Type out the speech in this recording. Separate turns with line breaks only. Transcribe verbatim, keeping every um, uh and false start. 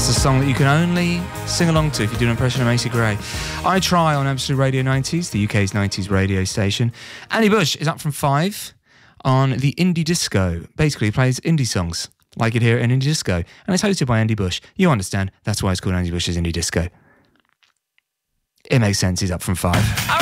That's a song that you can only sing along to if you do an impression of Macy Gray. I Try on Absolute Radio nineties, the U K's nineties radio station. Andy Bush is up from five on the Indie Disco. Basically, he plays indie songs, like you'd hear in Indie Disco. And it's hosted by Andy Bush. You understand, that's why it's called Andy Bush's Indie Disco. It makes sense, he's up from five.